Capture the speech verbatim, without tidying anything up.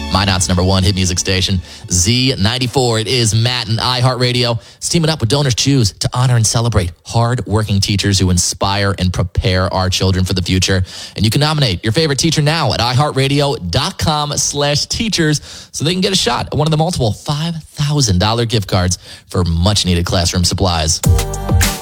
Minot's number one hit music station, Z ninety-four. It is Matt and iHeartRadio teaming up with Donors Choose to honor and celebrate hard-working teachers who inspire and prepare our children for the future. And you can nominate your favorite teacher now at iHeartRadio.com slash teachers so they can get a shot at one of the multiple five thousand dollars gift cards for much-needed classroom supplies.